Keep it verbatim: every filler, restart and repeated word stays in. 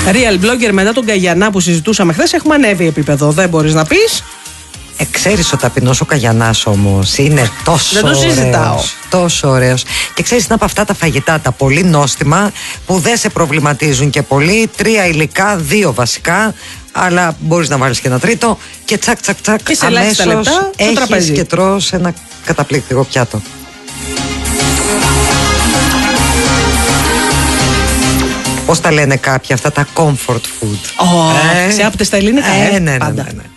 Real blogger, μετά τον Καγιανά που συζητούσαμε χθες, έχουμε ανέβει επίπεδο. Δεν μπορείς να πεις. Ε, ξέρεις ο ταπεινός ο Καγιανάς όμως είναι τόσο Δεν το συζητάω. ωραίος, τόσο ωραίος. Και ξέρεις, είναι από αυτά τα φαγητά τα πολύ νόστιμα που δεν σε προβληματίζουν και πολύ. Τρία υλικά, δύο βασικά, αλλά μπορείς να βάλεις και ένα τρίτο και τσακ τσακ τσακ και σε ελάχιστα αμέσως λεπτά το έχεις τραπέζι. και τρως ένα καταπληκτικό πιάτο. Πώς τα λένε κάποιοι αυτά τα comfort food. Oh, ε? Σε άπτες στα ελληνικά, ε, ε, ναι, ναι, πάντα. ναι, ναι.